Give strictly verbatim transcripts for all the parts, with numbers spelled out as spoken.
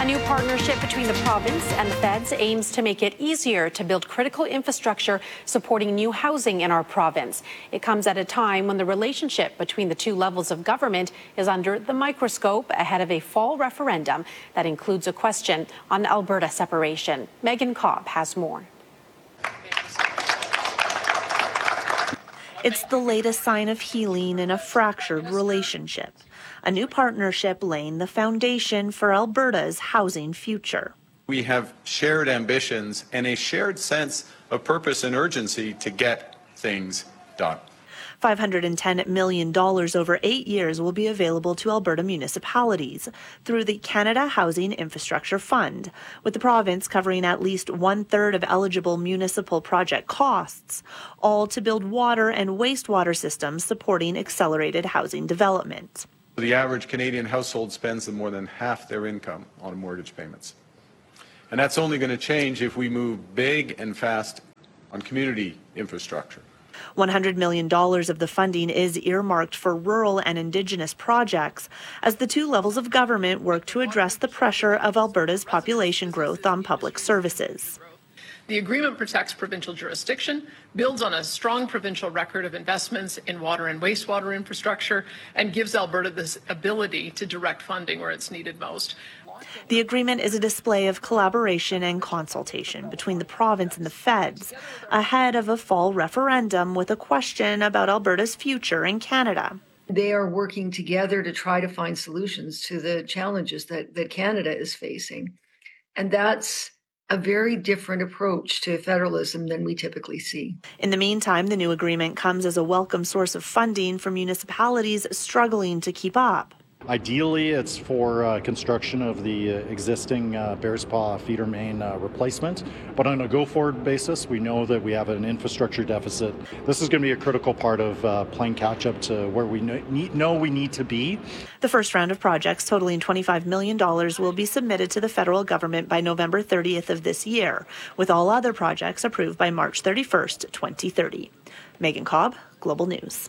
A new partnership between the province and the feds aims to make it easier to build critical infrastructure supporting new housing in our province. It comes at a time when the relationship between the two levels of government is under the microscope ahead of a fall referendum that includes a question on Alberta separation. Megan Cobb has more. It's the latest sign of healing in a fractured relationship. A new partnership laying the foundation for Alberta's housing future. We have shared ambitions and a shared sense of purpose and urgency to get things done. five hundred ten million dollars over eight years will be available to Alberta municipalities through the Canada Housing Infrastructure Fund, with the province covering at least one-third of eligible municipal project costs, all to build water and wastewater systems supporting accelerated housing development. The average Canadian household spends more than half their income on mortgage payments. And that's only going to change if we move big and fast on community infrastructure. one hundred million dollars of the funding is earmarked for rural and Indigenous projects as the two levels of government work to address the pressure of Alberta's population growth on public services. The agreement protects provincial jurisdiction, builds on a strong provincial record of investments in water and wastewater infrastructure, and gives Alberta this ability to direct funding where it's needed most. The agreement is a display of collaboration and consultation between the province and the feds ahead of a fall referendum with a question about Alberta's future in Canada. They are working together to try to find solutions to the challenges that, that Canada is facing. And that's a very different approach to federalism than we typically see. In the meantime, the new agreement comes as a welcome source of funding for municipalities struggling to keep up. Ideally, it's for uh, construction of the uh, existing uh, Bearspaw feeder main uh, replacement. But on a go-forward basis, we know that we have an infrastructure deficit. This is going to be a critical part of uh, playing catch-up to where we need, know we need to be. The first round of projects totaling twenty-five million dollars will be submitted to the federal government by November thirtieth of this year, with all other projects approved by March thirty-first, twenty thirty. Megan Cobb, Global News.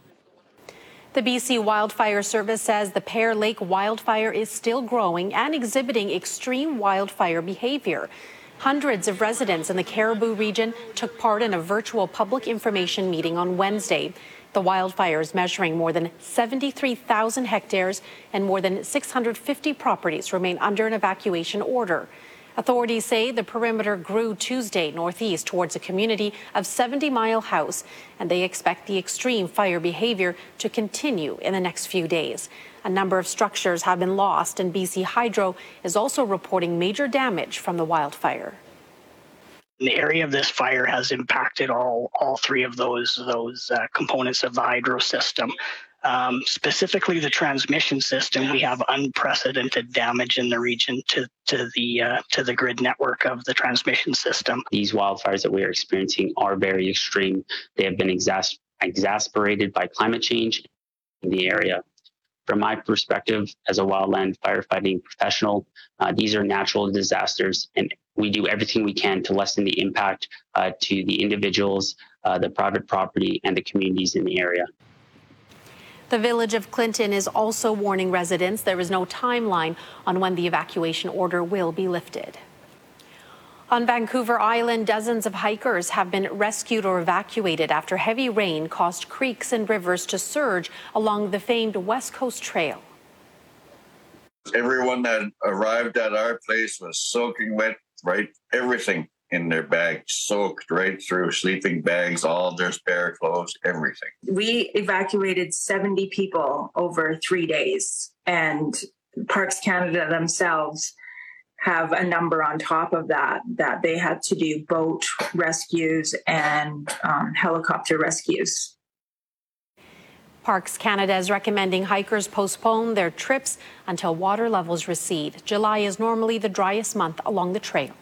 The B C Wildfire Service says the Pear Lake wildfire is still growing and exhibiting extreme wildfire behavior. Hundreds of residents in the Cariboo region took part in a virtual public information meeting on Wednesday. The wildfire is measuring more than seventy-three thousand hectares and more than six hundred fifty properties remain under an evacuation order. Authorities say the perimeter grew Tuesday northeast towards a community of seventy Mile House, and they expect the extreme fire behavior to continue in the next few days. A number of structures have been lost, and B C Hydro is also reporting major damage from the wildfire. The area of this fire has impacted all all three of those those uh, components of the hydro system. Um, specifically, the transmission system, we have unprecedented damage in the region to to the uh, to the grid network of the transmission system. These wildfires that we are experiencing are very extreme. They have been exas- exasperated by climate change in the area. From my perspective, as a wildland firefighting professional, uh, these are natural disasters, and we do everything we can to lessen the impact uh, to the individuals, uh, the private property, and the communities in the area. The village of Clinton is also warning residents there is no timeline on when the evacuation order will be lifted. On Vancouver Island, dozens of hikers have been rescued or evacuated after heavy rain caused creeks and rivers to surge along the famed West Coast Trail. Everyone that arrived at our place was soaking wet, right? Everything in their bags, soaked right through, sleeping bags, all their spare clothes, everything. We evacuated seventy people over three days, and Parks Canada themselves have a number on top of that, that they had to do boat rescues and um, helicopter rescues. Parks Canada is recommending hikers postpone their trips until water levels recede. July is normally the driest month along the trail.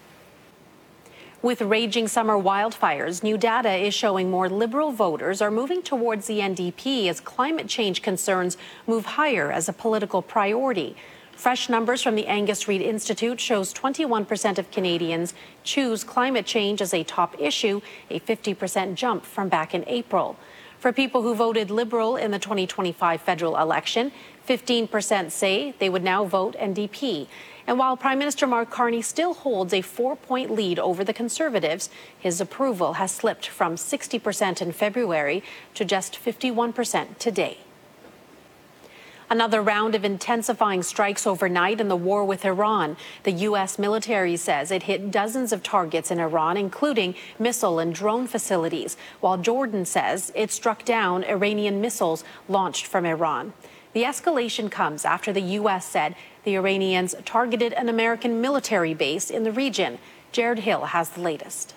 With raging summer wildfires, new data is showing more Liberal voters are moving towards the N D P as climate change concerns move higher as a political priority. Fresh numbers from the Angus Reid Institute shows twenty-one percent of Canadians choose climate change as a top issue, a fifty percent jump from back in April. For people who voted Liberal in the twenty twenty-five federal election, fifteen percent say they would now vote N D P. And while Prime Minister Mark Carney still holds a four-point lead over the Conservatives, his approval has slipped from sixty percent in February to just fifty-one percent today. Another round of intensifying strikes overnight in the war with Iran. The U S military says it hit dozens of targets in Iran, including missile and drone facilities, while Jordan says it struck down Iranian missiles launched from Iran. The escalation comes after the U S said the Iranians targeted an American military base in the region. Jared Hill has the latest.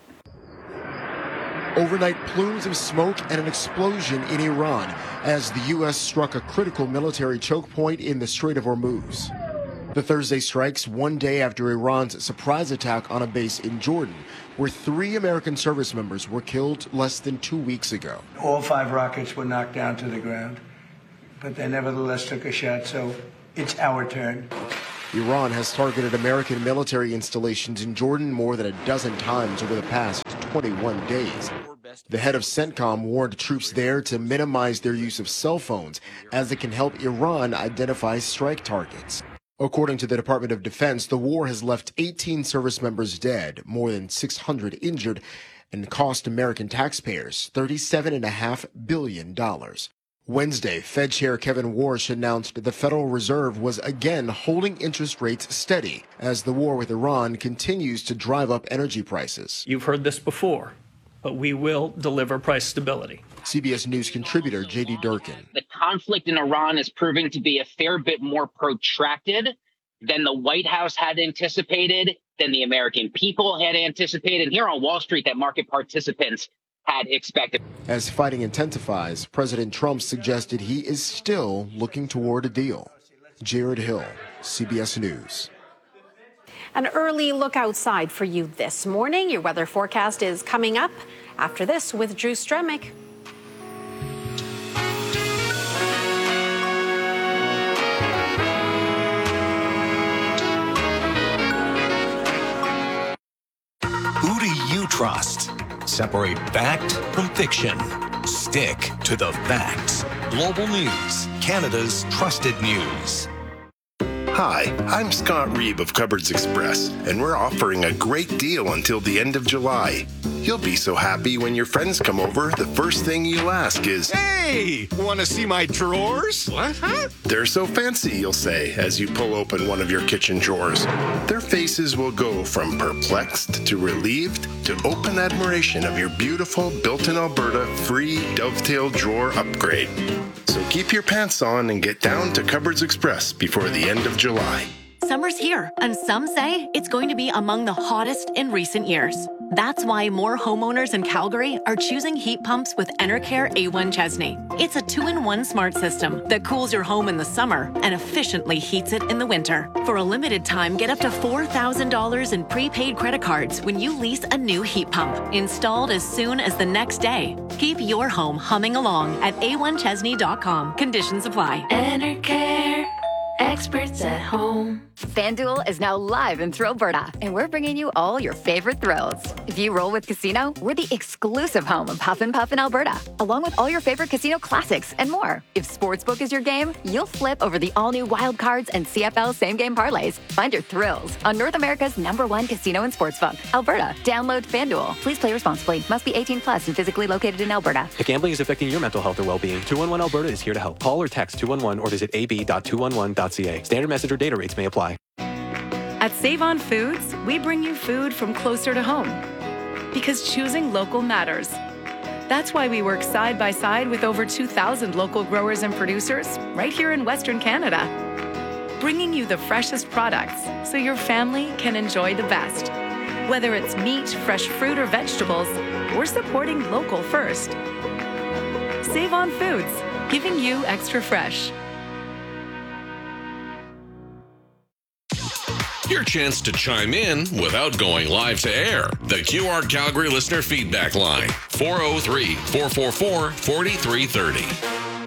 Overnight plumes of smoke and an explosion in Iran as the U S struck a critical military choke point in the Strait of Hormuz. The Thursday strikes one day after Iran's surprise attack on a base in Jordan, where three American service members were killed less than two weeks ago. All five rockets were knocked down to the ground, but they nevertheless took a shot, so it's our turn. Iran has targeted American military installations in Jordan more than a dozen times over the past twenty-one days. The head of CENTCOM warned troops there to minimize their use of cell phones, as it can help Iran identify strike targets. According to the Department of Defense, the war has left eighteen service members dead, more than six hundred injured, and cost American taxpayers thirty-seven point five billion dollars. Wednesday, Fed Chair Kevin Warsh announced the Federal Reserve was again holding interest rates steady as the war with Iran continues to drive up energy prices. You've heard this before, but we will deliver price stability. C B S News contributor J D Durkin. The conflict in Iran is proving to be a fair bit more protracted than the White House had anticipated, than the American people had anticipated, and here on Wall Street that market participants had expected. As fighting intensifies, President Trump suggested he is still looking toward a deal. Jared Hill, C B S News. An early look outside for you this morning. Your weather forecast is coming up after this with Drew Stremick. Who do you trust? Separate fact from fiction. Stick to the facts. Global News, Canada's trusted news. Hi, I'm Scott Reeb of Cupboards Express, and we're offering a great deal until the end of July. You'll be so happy when your friends come over, the first thing you'll ask is, "Hey, want to see my drawers?" What? Huh? They're so fancy, you'll say, as you pull open one of your kitchen drawers. Their faces will go from perplexed to relieved to open admiration of your beautiful built-in Alberta free dovetail drawer upgrade. So keep your pants on and get down to Cupboards Express before the end of July. Summer's here, and some say it's going to be among the hottest in recent years. That's why more homeowners in Calgary are choosing heat pumps with Enercare A one Chesney. It's a two-in-one smart system that cools your home in the summer and efficiently heats it in the winter. For a limited time, get up to four thousand dollars in prepaid credit cards when you lease a new heat pump, installed as soon as the next day. Keep your home humming along at A one Chesney dot com. Conditions apply. Enercare. Experts at home. FanDuel is now live in Thrillberta, and we're bringing you all your favorite thrills. If you roll with Casino, we're the exclusive home of Huff and Puff in Alberta, along with all your favorite casino classics and more. If Sportsbook is your game, you'll flip over the all-new Wild Cards and C F L same-game parlays. Find your thrills on North America's number one casino and sportsbook, Alberta. Download FanDuel. Please play responsibly. Must be eighteen plus and physically located in Alberta. If gambling is affecting your mental health or well-being, two one one Alberta is here to help. Call or text two one one or visit a b dot two one one dot c a. Standard message or data rates may apply. At Save On Foods, we bring you food from closer to home. Because choosing local matters. That's why we work side by side with over two thousand local growers and producers right here in Western Canada. Bringing you the freshest products so your family can enjoy the best. Whether it's meat, fresh fruit, or vegetables, we're supporting local first. Save On Foods, giving you extra fresh. Your chance to chime in without going live to air. The Q R Calgary Listener Feedback Line, four oh three, four four four, four three three oh.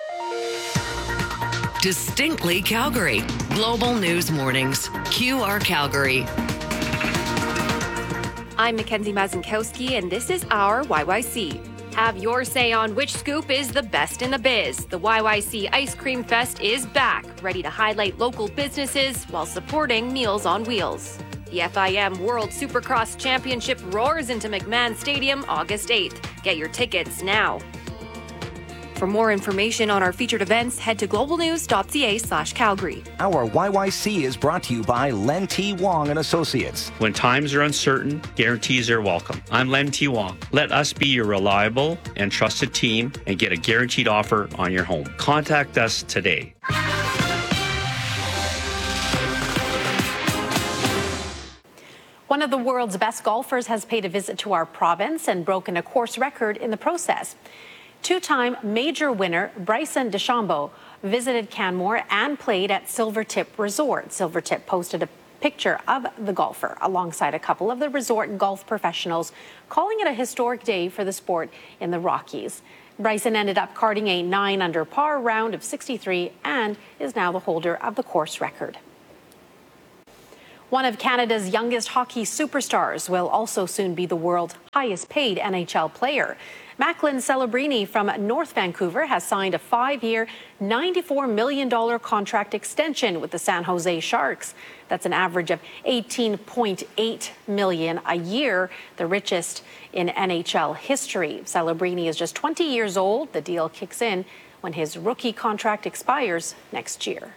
Distinctly Calgary. Global News Mornings. Q R Calgary. I'm Mackenzie Mazinkowski, and this is our Y Y C. Have your say on which scoop is the best in the biz. The Y Y C Ice Cream Fest is back, ready to highlight local businesses while supporting Meals on Wheels. The F I M World Supercross Championship roars into McMahon Stadium August eighth. Get your tickets now. For more information on our featured events, head to globalnews.ca slash Calgary. Our Y Y C is brought to you by Len T. Wong and Associates. When times are uncertain, guarantees are welcome. I'm Len T. Wong. Let us be your reliable and trusted team and get a guaranteed offer on your home. Contact us today. One of the world's best golfers has paid a visit to our province and broken a course record in the process. Two-time major winner Bryson DeChambeau visited Canmore and played at Silvertip Resort. Silvertip posted a picture of the golfer alongside a couple of the resort golf professionals, calling it a historic day for the sport in the Rockies. Bryson ended up carding a nine under par round of sixty-three and is now the holder of the course record. One of Canada's youngest hockey superstars will also soon be the world's highest paid N H L player. Macklin Celebrini from North Vancouver has signed a five-year, ninety-four million dollars contract extension with the San Jose Sharks. That's an average of eighteen point eight million dollars a year, the richest in N H L history. Celebrini is just twenty years old. The deal kicks in when his rookie contract expires next year.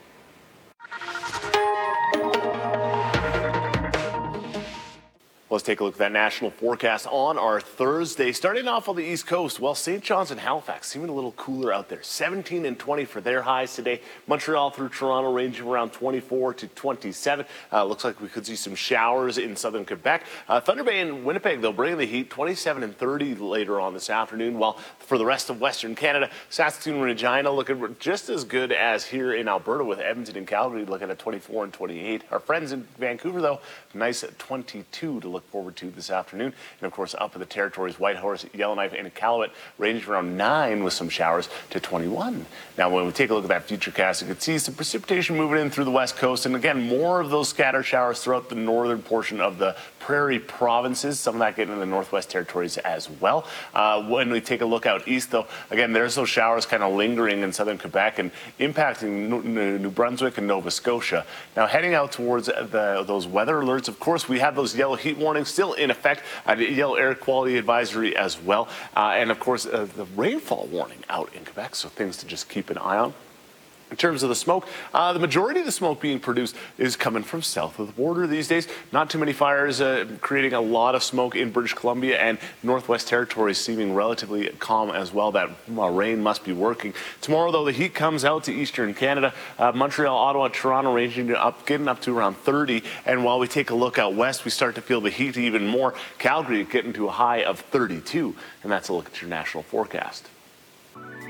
Let's take a look at that national forecast on our Thursday. Starting off on the East Coast, well, Saint John's and Halifax seeming a little cooler out there. seventeen and twenty for their highs today. Montreal through Toronto ranging around twenty-four to twenty-seven. Uh, looks like we could see some showers in southern Quebec. Uh, Thunder Bay and Winnipeg, they'll bring the heat, twenty-seven and thirty later on this afternoon. While for the rest of Western Canada, Saskatoon and Regina looking just as good as here in Alberta, with Edmonton and Calgary looking at twenty-four and twenty-eight. Our friends in Vancouver, though, nice at twenty-two to look forward to this afternoon. And of course, up in the territories, Whitehorse, Yellowknife, and Iqaluit ranging around nine with some showers to twenty-one. Now, when we take a look at that future cast, you can see some precipitation moving in through the west coast. And again, more of those scattered showers throughout the northern portion of the prairie provinces. Some of that getting in the northwest territories as well. Uh, when we take a look out east, though, again, there's those showers kind of lingering in southern Quebec and impacting New Brunswick and Nova Scotia. Now, heading out towards the, those weather alerts, of course, we have those yellow heat warnings still in effect, a yellow air quality advisory as well, uh, and of course uh, the rainfall warning out in Quebec, so things to just keep an eye on. In terms of the smoke, uh, the majority of the smoke being produced is coming from south of the border these days. Not too many fires uh, creating a lot of smoke in British Columbia, and Northwest Territories seeming relatively calm as well. That uh, rain must be working. Tomorrow, though, the heat comes out to eastern Canada. Uh, Montreal, Ottawa, Toronto ranging up, getting up to around thirty. And while we take a look out west, we start to feel the heat even more. Calgary getting to a high of thirty-two. And that's a look at your national forecast.